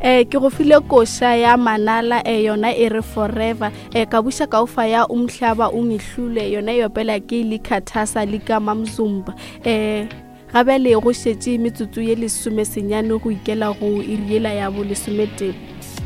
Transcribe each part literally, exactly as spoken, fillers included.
eh ke go file kosha ya Manala eh yona e re forever eh ka busha ka ufa ya umhlaba ungihlule yona yopela ke likhathasa lika mamzumba eh gabe le go shetse metsotso ye lesome senyane go ikela go iriela ya bo lesomete.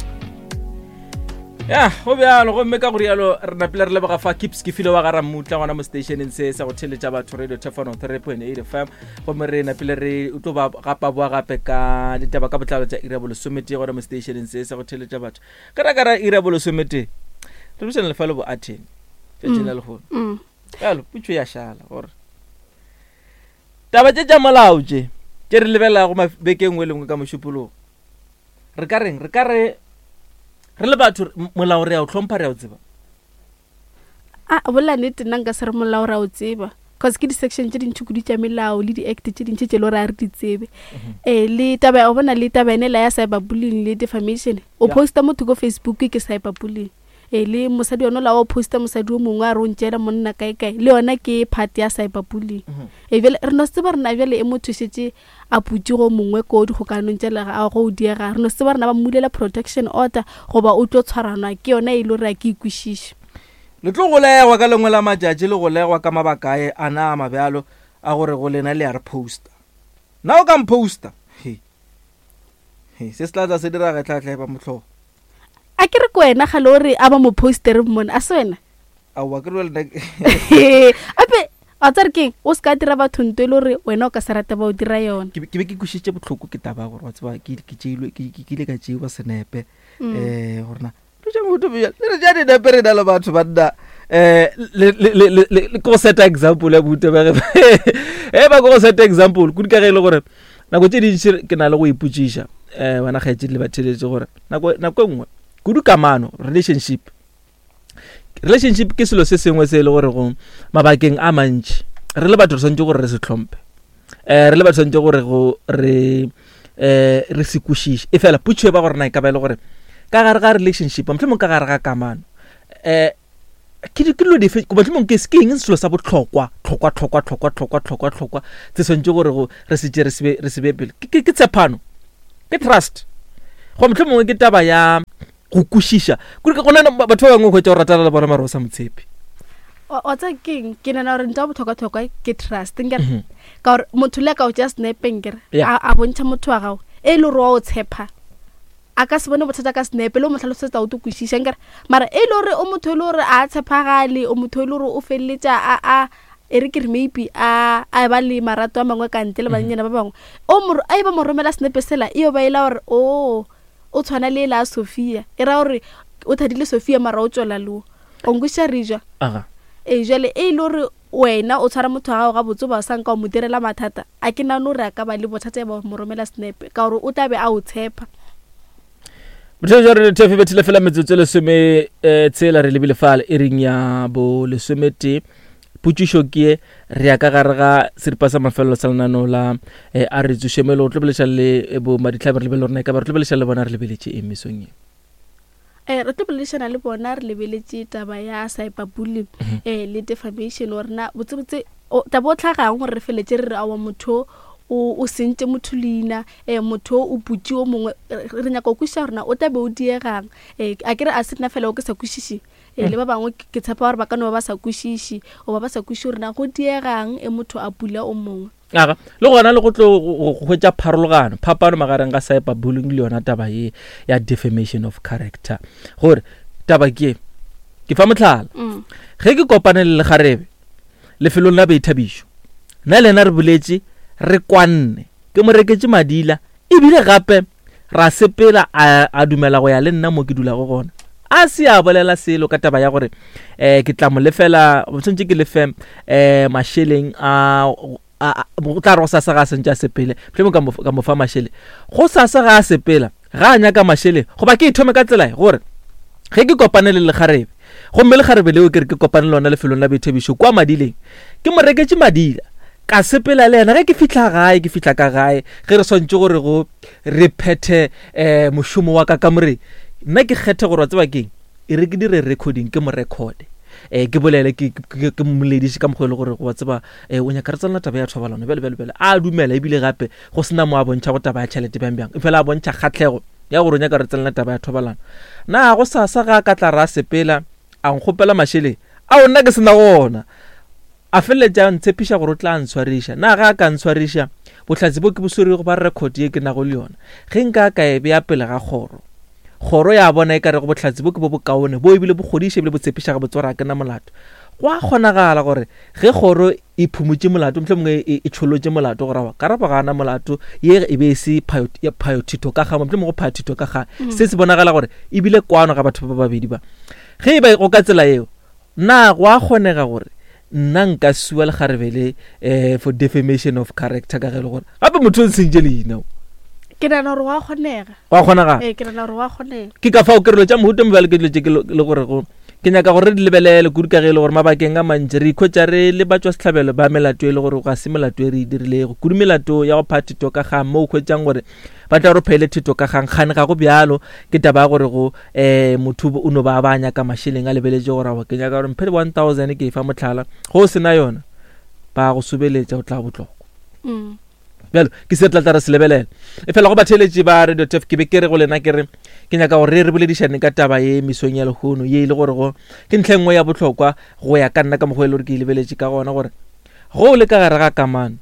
Ya go bjalo go mme ka go rialo re napile re leboga fa Kips ke file wa ga Ramutla ngwana mo stationeng se sa go theletša batho radio Tefano three point eight F M go mme re napile re utlo ba gapa boa gape ka ditaba ka botlalo tša ira bo lesomete gore mo stationeng se sa go theletša batho ka ra ka ra ira bo lesomete re busana le fa le bo atheng tša tšena le go Mm. yalo putšo ya šala gore taba tše tša molao tše tše re lebela go mabekeng we lengwe ka mošupologo re ka reng re ka re re le batho molao re a o tlhompha re a o tseba Ah bola nete nna nka se re molao ra o tseba cause ke di-section tše dintši kudu tša melao le di-act tše dintši tše le gore a re di tsebe eh le taba o bona le taba ene la ya cyberbullying le defamation o Yeah. posta motho go Facebook ke cyberbullying eh le mosadi yona la o posta mosadi o mongwe a re o ntšela monna kae kae le yona ke part ya cyberbullying e bjale re no se tseba rena bjale e motho šetse a putse go mongwe ko di gokanong tša lega a go diega re no se tseba rena ba mmulela protection order goba o tlo tshwaranwa ke yona e le gore a ke ikwešiše. le tlo go legwa ka lengwe la matšatši le go legwa ka mabakae a na mabjalo a gore go lena le a re poster na o ka mposter he he se se tlatsa se dira getlhatlhe ba motlhogo A ke re ko wena ga le gore a ba mo poster mmone a se wena aowa ke re le ape a tsare keng o se ka dira batho nto e le gore wena o ka se rata ba o dira yona. ke be ke kwešiše botlhoko ke taba gore wa tseba ke ke tšeilwe ke ke ile ka tšeiwa senepe eh gorena le tša motho bja le re tša dinepe re na le batho banna eh le le le le le go set example ya bute ba ge eh ba go set example ku ka ge le gore nako tše dintši ke na le go ipotšiša eh bana ga itse le batheletse gore nako nako nngwe kudu kamano relationship relationship ke selo se sengwe se le gore go mabakeng a mantši re le batho re santse gore re se tlhompe eh re le batho santse gore go re eh re se kwešiše e fela putšo ba gore na e ka ba le gore ka gare ga relationship mohlomong ka gare ga kamano eh ke di kilo dife go mohlomong ke se eng selo sa botlhokwa tlhokwa tlhokwa tlhokwa tlhokwa tlhokwa tlhokwa se santse gore go re se tše re se re se bepele ke ke tshepano ke trust go mohlomong ke taba ya go kwešiša go ka gona batho ba bangwe go tša go ratana le bona mara o sa motshepe o tsa keng ke nana gore nta botlhokwa-tlhokwa ke trust nkere ka gore motho le ka o tša snapeng kere Yeah. a bontšha motho wa gago e le gore wa o tshepa a ka se bone bothata ka snape le o motlhalosetsa o to kwešiša nkere mara e le gore o motho e le gore a tshepagale o motho e le gore o feleletša a a e re kere maybe a a ba le marato a mangwe ka ntle le bannyana ba bangwe o mo a e ba mo romela snape sela e yo ba ela gore o o tshwana le la Sofia e ra gore o thadile Sofia mara o tšola lo o nkweša rija aga e jale e le gore wena o tshwara motho wa gago ga botse ba sang ka o mo direla mathata a ke nano re a ka ba le bothata ba mo romela snap ka gore o tla be a o tshepa motho jwa re tefe betile fela metsotso le some eh tsela re lebile fala e reng ya bo le somete putšo ke re ya ka gare ga seripa sa mafelo sa lenano la eh a re tsušemelo o tlobeleša le bo maditlhabe re lebele rona ka ba re tlobeleša le bona re lebeletše emisong ye eh re tlobolešana le bona re lebeletše taba ya cyberbullying eh le defamation gore na botsebotse taba o tlhagang gore re feletše re re awa motho o o sentse motho leina eh motho o putše o mongwe re nyaka o kwešiša gore na o tla be o diegang eh a kere a se nna fela o ke sa kwešiše e le ba bangwe ke tshepa gore ba ka no ba sa kwešiše o ba ba sa kwešiše gore na go diegang e motho a pula o mongwe aga le gona le go tlo go hwetša pharologano phapano magareng ga cyberbullying le yona taba ye ya defamation of character gore taba ke ke fa motlhala ge ke kopane le lekgarebe lefelong la boithabišo nna lena re boletše re kwanne ke mo reketse madila ebile gape ra sepela a dumela go ya le nna mo ke dula go gona a se a bolela selo ka taba ya gore eh ke tla mo lefela botsentse ke lefe eh masheleng a go tla re go sasa ga sentja sepele plemo ka mo ka mo fa mashele go sasa ga sepela ga anya ka mashele go ba ke ithome ka tsela gore ge ke kopane le lekgarebe go mme lekgarebe leo ke re ke kopane lona lefelong la boithabišo kwa madileng ke mo reketse madila ka sepela le ena ge ke fitla gae ke fitla ka gae ge re swantse gore go re phethe eh mošomo wa ka ka more nna ke kgethe gore wa tseba keng e re ke dire recording ke mo record eh ke bolele ke ke mmolediše ka mogwele gore go wa tseba eh o nyaka re tsana taba ya thobalano bele bele bele a dumela ebile gape go sena mo a bontšha go taba ya tšhelete bang bang e fela a bontšha kgatlhego ya go ronya ka re tselena taba ya thobalano na go sasa ga ka tla ra sepela a nkgopela mashele a o nna ke sena gona a feletša ntshepiša gore o tla ntshwarisha na ga ka ntshwarisha bohlatsi bo ke boswere go ba record ye ke nago le yona ge nka ka e bea pele ga kgoro kgoro ya bona e kare go bohlatsi bo ke bo bokaone bo ebile bo kgodiše ebile bo tshepiša ga botswara ke na molato go a kgonagala gore ge kgoro e phumutše molato mhle mongwe e tšholotše molato gore wa karapa gana molato ye e be se phayothito ka gama mhle mongwe phayothito ka ga se se bonagala gore ebile kwano ga batho ba babedi ba ge e ba go ka tsela eo na go a kgonega gore nna nka sua le garebele eh, for defamation of character ka ge le gore gape motho o nsentše leina ke nana gore wa kgonega wa kgonaga eh ke nana gore wa kgonega ke ka fao ke re lo tša mohuta mobale ke dilo tše ke le gore go ke nyaka gore di lebelele kudu ka ge le gore mabakeng a mantši re ikhwetša re le batšwa setlhabelo ba melato e le gore ga se melato e re e dirilego kudu melato ya go pha thito ka gang mo o khwetšang gore ba tla re phele thito ka gang kgane ga go bjalo ke taba ya gore go um motho o no ba banya ka mašheleng a lebeletše gore wa ke nyaka gore mphele one thousand ke e fa motlhala go o sena yona ba go sobeletša o tla botlhoko bjalo ke se tla tla re se lebelela e fela go batheletše ba radio tef ke be ke re go lena ke re ke nyaka gore re boledišane ka taba ye mesong ya lehono ye e le gore go ke ntlha nngwe ya bohlokwa go ya ka nna ka mokgwa e le gore ke e lebeletše ka gona gore go o le ka gare ga kamano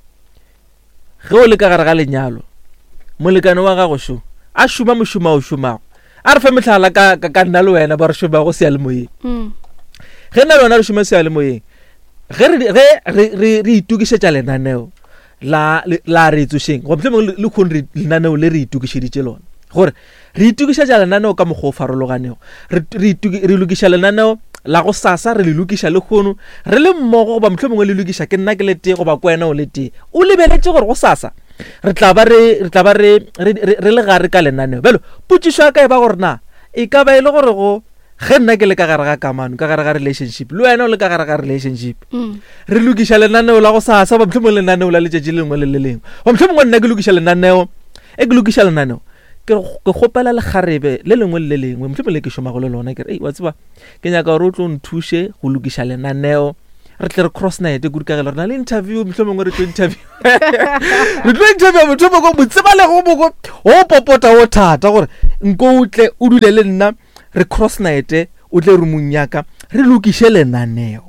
ge o le ka gare ga lenyalo molekane wa gago šo a šoma mošoma o šomago a re fe metlhala ka ka nna le wena ba re šoma go sealemoyeng ge nna le wena re šoma sealemoyeng ge re itukišetša lenaneo la la re tsošeng go mhlemo le khone lenaneo le re itukišeditše lona gore re itukišetša lenaneo ka mokgwa o farologanego re lokiša lenaneo la go sasa re le lokiša le kgono re le mmogo goba mhlomongwe le lokiša ke nna ke le tee goba kwena o le tee o lebeletše gore go sasa re tla ba re re tla ba re re le gare ka lenaneo belo potšišo ya ka e ba gore na e ka ba e le gore go ge nna ke le ka gare ga kamano ka gare ga relationship le wena o le ka gare ga relationship re lokiša lenaneo la go sasa ba mhlomongwe lenaneo la letšatši lengwe le le lengwe ba mhlomongwe nna ke lokiša lenaneo e ke lokiša lenaneo ke kgopela le kgarebe le lengwe le lengwe mhlomongwe le ke šomago le lona ke re wa tseba ke nyaka gore o tlo nthuše go lokiša lenaneo re tle re cross night kudu ka ge le rena le interview mhlomongwe re tlo interview re tlo interview motho moko motseba le go moko o popota o thata gore nko o tle o dule le nna re cross night o tle re monyaka re lokiše lenaneo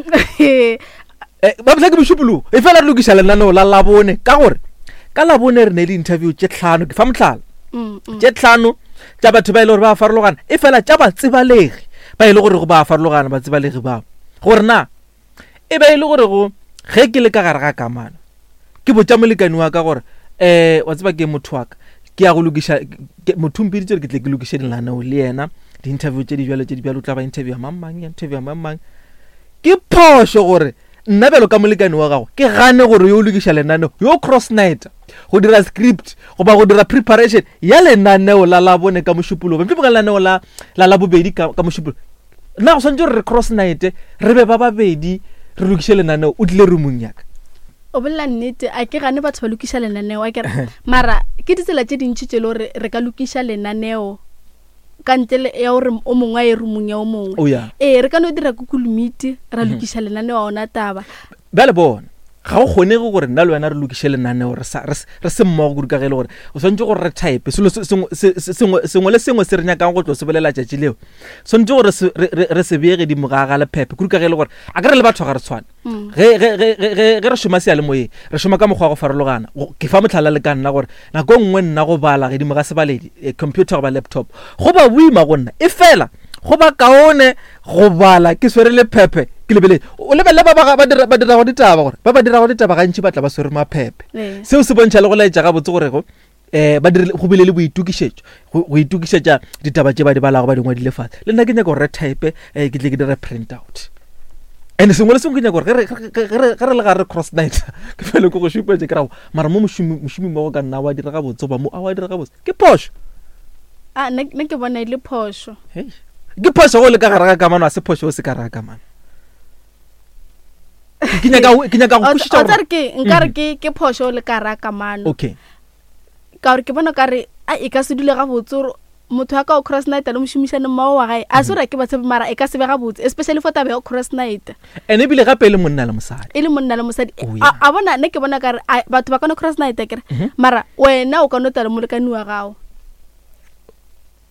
ba botla ke bošupolo e fela re lokiša lenaneo la labone ka gore ka labone re ne le interview tše tlhano ke fa motlhala tše tlhano tša batho ba e le gore ba farologana e fela tša batsebalegi ba e le gore go ba farologana batsebalegi bao gore na e ba e le gore go ge ke le ka gare ga kamano ke botša molekani wa ka gore um wa tseba ke motho wa ka ke ya go lokiša motho mpeditse gore ke tle ke lokiše lenaneo le yena di-interview tše di bjalo tše di bjalo o tla ba interview mamang interview mamang ke phošo gore nna bjalo ka molekani wa gago ke gane gore yo o lokiša lenaneo yo cross night go dira script goba go dira preparation ya lenaneo la labone ka mošupolo mpe ka lenaneo la la la bobedi ka mošupolo nna go swantse gore re cross night re be ba babedi re lokiše lenaneo o tlile re monyaka o bolela nnete a ke gane batho ba lokiša lenaneo a kere mara ke ditsela tše dintši tše le gore re ka lokiša lenaneo ka ntle ya gore o mongwe a e rumong ya o mongwe ee re ka no dira Google Meet ra lokiša lenaneo a ona taba ba le bona ga o kgonege gore nna le wena re lokiše lenaneo re se mmogo kudu ka ge le gore o swantse gore re type sengwe le sengwe se re nyakang go tlo se bolela tšatši leo swantse gore re se bege di mogaga le phepe kudu ka ge le gore a ka re le batho ga re tshwane ge re šoma sealemoyeng re šoma ka mokgwa go farologana ke fa motlhala le ka nna gore nako nngwe nna go bala ge di moga sebaledi computer goba laptop go ba boima go nna e fela go ba kaone go bala ke swere le phepe ke lebele o lebele ba ba dira ba dira go ditaba gore ba ba dira go ditaba gantši ba tla ba swere maphepe seo se bontšha le go laetša ga botse gore go eh ba dire go bile le boitukišetšo go itukišetša ditaba tše ba di balago ba dingwe di lefatshe le nna ke nyaka gore re type eh ke tle ke dire print out and sengwe le sengwe ke nyaka gore ge re le ga re cross night ke fele ko go šupetše ke rago mara mo mošomi mo go ka nna wa dira ga botse ba mo a wa dira ga botse ke phošo a nna ke bona e le phošo ke phošo go le ka gare ga kamano a se phošo o se ka gare ga kamano ke nyaka ke nyaka go pušetša o tsare ke nkare ke ke phošo le ka gare ga kamano okay ka gore ke bona ka re a e ka se dule ga botse motho a ka o cross night le mošomišane mmogo wa gae a se re ke ba tsebe mara e ka se be ga botse especially for tabe o cross night ene bile gape le monna le mosadi e le monna le mosadi a bona ne ke bona ka re batho ba ka no cross night ke re mara wena o ka no tla le molekani wa gago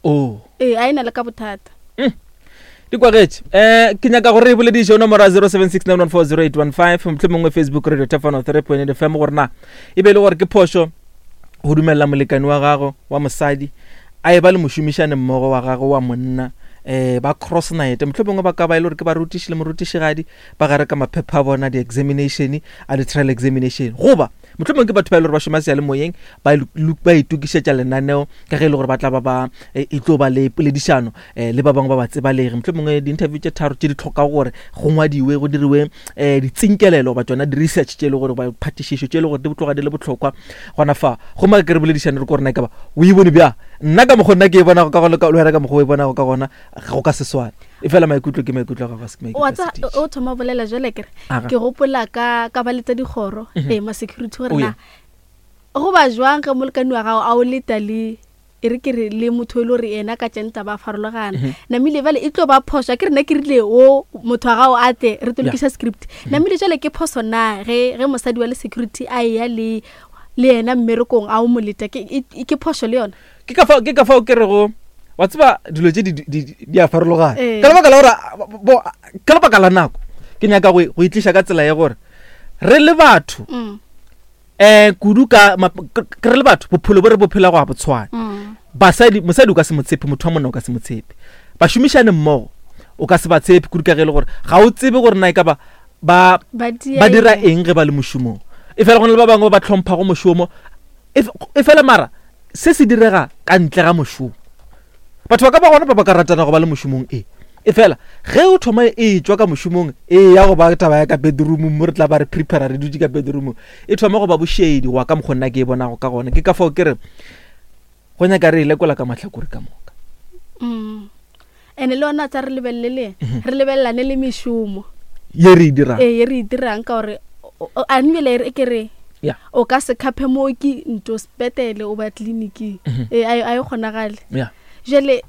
oh ee a ena le ka bothata di kwagetse eh ke nyaka gore re bolediše nomoro zero seven six nine one four zero eight one five mohlomongwe Facebook radio Tefano three point eight F M gore na e be le gore ke phošo go dumella molekane wa gago wa mosadi a e ba le mošomišane mmogo wa gago wa monna eh ba cross night mohlomongwe ba ka ba ile gore ke ba rutiše le morutišigadi ba gare ka maphepha a bona di examination a di trial examination goba mohlomongwe ke batho ba ile gore ba šoma se le moyeng ba ba itukišetša lenaneo ka ge ile gore ba tla ba ba e tlo ba le poledišano eh le ba bangwe ba ba tsebalege mohlomongwe di interview tše tharo tše di tlhoka gore go ngwadiwe go diriwe eh ditsinkelelo ba tsona di research tše le gore ba phatišišo tše le gore di botloga di le botlhokwa gona fa go ma ke re boledišane re gore na ka ba o e bone bja nna ka mogonna ke e bona go ka go le ka mogo e bona go ka gona go ka seswane e fela maikutlo ke maikutlo ga se ke o tsa o thoma bolela jole ke ke gopola ka ka ba letsa digoro e ma security gore na go ba jwang ka molekane wa gago a o leta le e re ke re le motho le re ena ka tsenta ba farologana na mile vale e tlo ba phoswa ke re na ke rile o motho wa gago ate re tolokisa script na mile jole ke phoso na ge ge mosadi wa le security a ya le le ena mmerekong a o moleta ke ke phosho le yona ke ka fa ke ka fa o ke re go wa tseba dilo tse di di a farologana ka lebaka la gore bo ka lebaka la nako ke nyaka go go itlisha ka tsela ya gore re le batho eh kudu ka re le batho bophelo bo re bophela go a botswana basadi mosadi o ka se motshepe motho wa monna o ka se motshepe ba shumishane mmogo o ka se ba tshepe kudu ka ge le gore ga o tsebe gore na e ka ba ba ba dira eng ge ba le mošomong e fela gona le ba bangwe ba tlhompha go mošomo e fela mara se se direga ka ntle ga mošomo batho ba ka ba gona ba ba ka ratana go ba le mošomong e e fela ge o thoma e tswa ka mošomong e ya go ba taba ya ka bedroom mo re tla ba re prepare re dutse ka bedroom e thoma go ba boshedi wa ka mogonna ke e bona go ka gona ke ka fao ke re go nyaka re ile kola ka matlhakore ka moka mm ene le ona tsa re lebelele re lebellane le mešomo ye re dira e ye re dirang ka gore a nbele re ke re ya o ka se khaphe mo ke nto spetele o ba clinic e a e kgonagale ya jele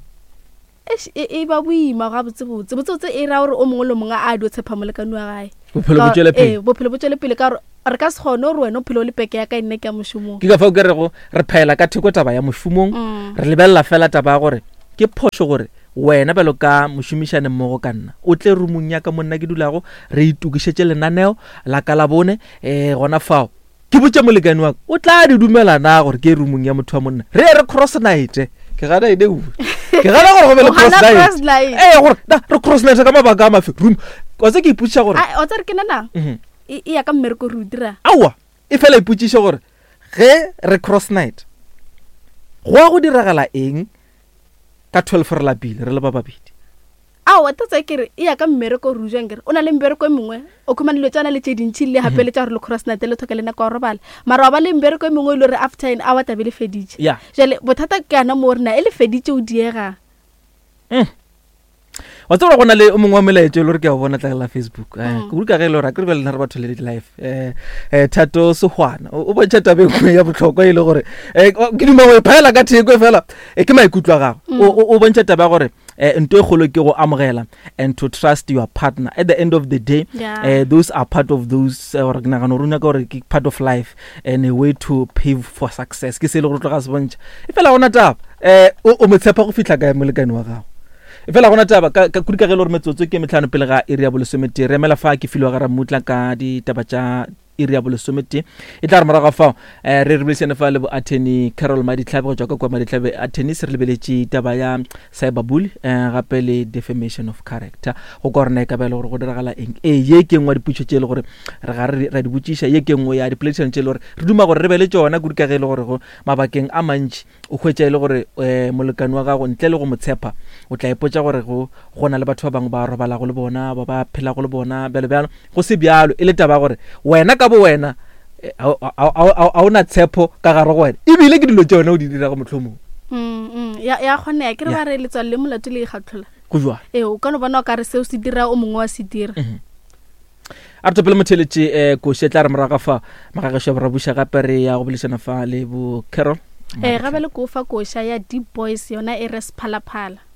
e ba buima ga botse botse botse e ra gore o mongwe le mongwe a dio tshepa molekane wa gae bophelo bo tswele pele eh bophelo bo tswele pele ka re ka se gone gore wena o phelo le peke ya ka nne ka mošomong ke ka fa o ke re go re phaela ka theko taba ya mošomong re lebella fela taba gore ke phosho gore wena belo ka mošomišane mmogo ka nna o tle rumong ya ka monna ke dulago re itukišetse lenaneo la ka la bone eh gona fao ke botse molekane wa o tla di dumela na gore ke rumong ya motho wa monna re re cross night ke gana ide u ke gana gore go be le cross night eh gore da re cross night ka mabaka ma room go se ke iputša gore a o tsare ke nana e ya ka mmereko re dira awa e fela iputšiša gore ge re cross night go a go diragala eng ka twelve re la bile re le ba babedi a o tsa ke re e ya ka mmereko re jang ke re o na le mmereko mengwe o khumana le tsana le tše dintši le hape le tša re le cross night le thokele na ka robala mara ba le mmereko mengwe le re after an hour tabele feditše ya jale bothata ke ana mo rena e le feditše o diega mm wa tsora gona le o mongwe wa melaetšo le re ke a bona tla la Facebook eh go ka ge le ra ke re be le na re batho le live eh eh Thato Sogwana o bontšha tabeng ya botlhokwa ile gore eh ke dimo go phaela ka theko fela e ke maikutlo ga o bontšha taba gore eh ntwe golo ke go amogela and to trust your partner at the end of the day eh those are part of those or gna gana runa ka gore ke part of life and a way to pave for success ke se le go tloga se bontšha e fela gona taba eh o motshepa go fitla ka molekane wa gago e fela gona taba ka kudi ka ge le gore metsotso ke metlhano pele ga area bolesomete re mela fa ke filwa ga ramutla ka di taba tša area bolesomete e tla re morago fa eh re re buisane fa le bo attorney Carol Madihlabe go tswa ka kwa Madihlabe attorney se re lebeletše taba ya cyberbully eh gape le defamation of character go korna ka ba le gore go diragala eng e ye ke ngwa diputšo tše le gore re ga re ra di botšiša ye ke ngwe ya di politician tše le gore re duma gore re bele tsona kudi ka ge le gore go mabakeng a mantši o hwetša ile gore eh molekane wa gago ntle le go motshepa o tla ipotša gore go gona le batho ba bangwe ba robala go le bona ba ba phela go le bona bele bjalo go se bjalo e le taba gore wena ka bo wena a ona tshepo ka gare go wena e bile ke dilo tšona o di dira go mohlomong mm ya ya khone ya ke re ba re le tswa le molato le ikgatlola go jwa e o ka no bona ka re se o se dira o mongwe wa se dira a re topele motheletše eh ko setla re moraga fa magagesho ba busha gape re ya go bolesana fa le bo Carol eh ga ba le go fa koša ya Deep Boys yona e re Sphalaphala